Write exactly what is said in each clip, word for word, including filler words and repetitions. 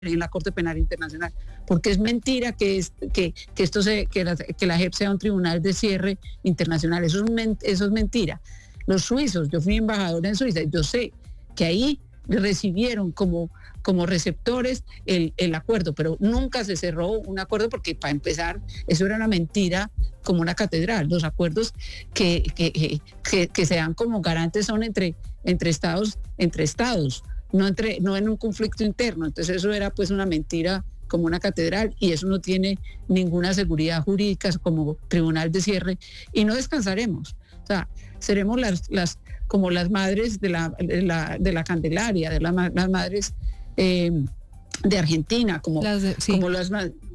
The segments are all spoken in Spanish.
en la Corte Penal Internacional, porque es mentira que, es, que, que, esto se, que, la, que la J E P sea un tribunal de cierre internacional, eso es, men, eso es mentira. Los suizos, yo fui embajadora en Suiza, yo sé que ahí recibieron como, como receptores el, el acuerdo, pero nunca se cerró un acuerdo porque para empezar eso era una mentira como una catedral. Los acuerdos que, que, que, que se dan como garantes son entre, entre estados, entre estados. No, entre, no en un conflicto interno, entonces eso era pues una mentira como una catedral y eso no tiene ninguna seguridad jurídica como tribunal de cierre y no descansaremos, o sea, seremos las, las como las madres de la, de la, de la Candelaria, de la, las madres eh, de Argentina, como las, de, sí. como las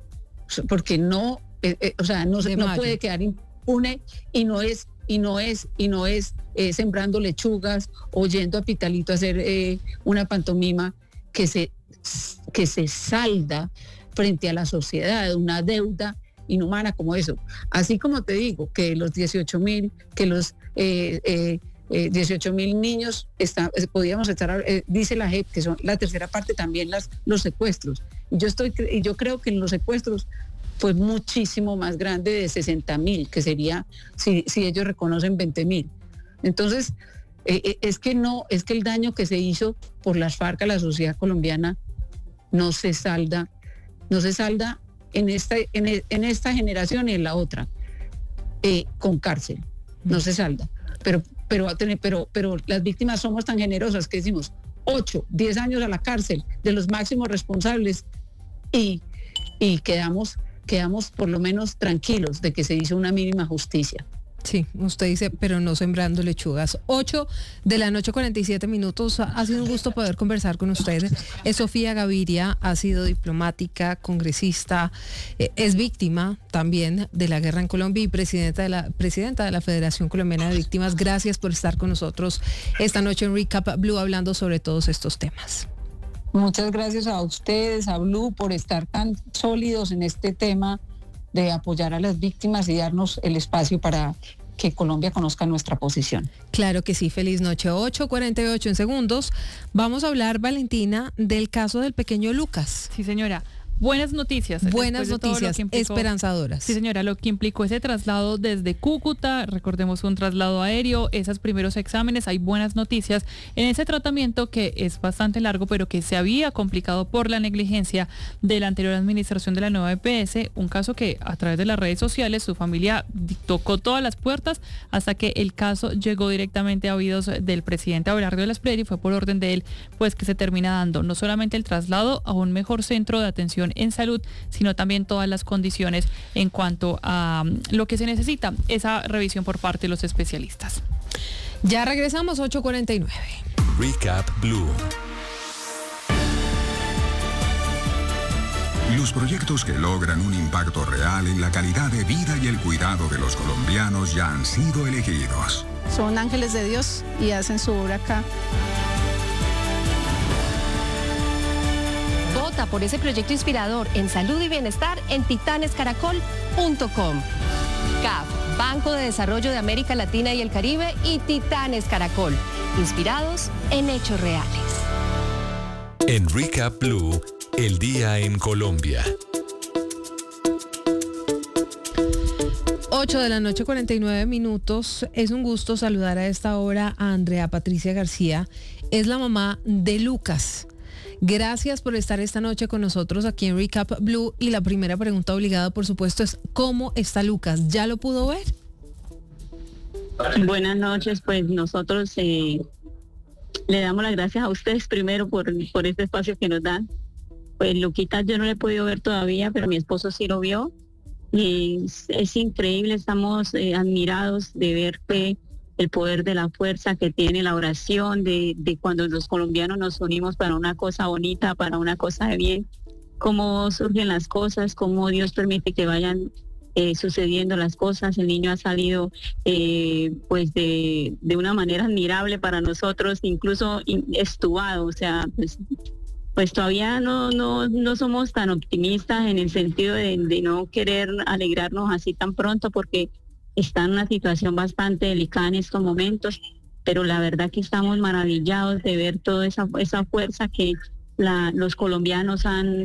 porque no, eh, eh, o sea, no, no puede quedar impune y no es y no es y no es eh, sembrando lechugas o yendo a Pitalito a hacer eh, una pantomima que se que se salda frente a la sociedad, una deuda inhumana como eso. Así como te digo que los dieciocho mil que los eh, eh, eh, dieciocho mil niños está, podíamos estar eh, dice la J E P que son la tercera parte también las los secuestros. Yo estoy yo creo que en los secuestros fue muchísimo más grande de sesenta mil, que sería si, si ellos reconocen veinte mil. Entonces, eh, es que no, es que el daño que se hizo por las FARC a la sociedad colombiana no se salda, no se salda en esta, en, en esta generación y en la otra, eh, con cárcel, no se salda. Pero, pero, pero, pero las víctimas somos tan generosas que decimos ocho, diez años a la cárcel de los máximos responsables y, y quedamos... quedamos por lo menos tranquilos de que se hizo una mínima justicia. Sí, usted dice, pero no sembrando lechugas. ocho de la noche, cuarenta y siete minutos. Ha sido un gusto poder conversar con usted. Es Sofía Gaviria, ha sido diplomática, congresista, eh, es víctima también de la guerra en Colombia y presidenta de la presidenta de la Federación Colombiana de Víctimas. Gracias por estar con nosotros esta noche en Recap Blue hablando sobre todos estos temas. Muchas gracias a ustedes, a Blue, por estar tan sólidos en este tema de apoyar a las víctimas y darnos el espacio para que Colombia conozca nuestra posición. Claro que sí, feliz noche. ocho cuarenta y ocho en segundos. Vamos a hablar, Valentina, del caso del pequeño Lucas. Sí, señora. Buenas noticias. Buenas noticias, implicó, esperanzadoras. Sí, señora, lo que implicó ese traslado desde Cúcuta, recordemos un traslado aéreo, esos primeros exámenes, hay buenas noticias en ese tratamiento que es bastante largo, pero que se había complicado por la negligencia de la anterior administración de la nueva E P S, un caso que a través de las redes sociales su familia tocó todas las puertas hasta que el caso llegó directamente a oídos del presidente Abelardo de la Espriella y fue por orden de él, pues que se termina dando no solamente el traslado a un mejor centro de atención en salud, sino también todas las condiciones en cuanto a um, lo que se necesita, esa revisión por parte de los especialistas. Ya regresamos, ocho cuarenta y nueve. Recap Blue. Los proyectos que logran un impacto real en la calidad de vida y el cuidado de los colombianos ya han sido elegidos. Son ángeles de Dios y hacen su obra acá. Vota por ese proyecto inspirador en salud y bienestar en titanes caracol punto com. C A F, Banco de Desarrollo de América Latina y el Caribe y Titanes Caracol, inspirados en hechos reales. En Recap Blue, el día en Colombia. ocho de la noche, cuarenta y nueve minutos. Es un gusto saludar a esta hora a Andrea Patricia García. Es la mamá de Lucas. Gracias por estar esta noche con nosotros aquí en Recap Blue. Y la primera pregunta obligada, por supuesto, es ¿cómo está Lucas? ¿Ya lo pudo ver? Buenas noches, pues nosotros eh, le damos las gracias a ustedes primero por, por este espacio que nos dan. Pues Luquita yo no lo he podido ver todavía, pero mi esposo sí lo vio. Y es, es increíble, estamos eh, admirados de ver que el poder de la fuerza que tiene la oración, de, de cuando los colombianos nos unimos para una cosa bonita, para una cosa de bien, cómo surgen las cosas, cómo Dios permite que vayan eh, sucediendo las cosas. El niño ha salido eh, pues de, de una manera admirable para nosotros, incluso estubado, o sea, pues, pues todavía no, no, no somos tan optimistas en el sentido de, de no querer alegrarnos así tan pronto, porque está en una situación bastante delicada en estos momentos, pero la verdad que estamos maravillados de ver toda esa, esa fuerza que, la, los colombianos han